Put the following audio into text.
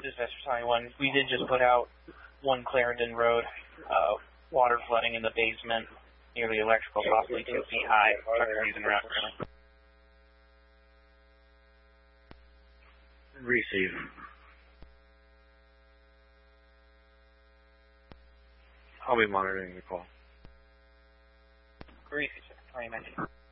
Dispatcher 21, we did just put out 1 Clarendon Road, water flooding in the basement near the electrical, possibly 2 feet high. Truckers using route currently. Receive. I'll be monitoring the call. Receive, 2019.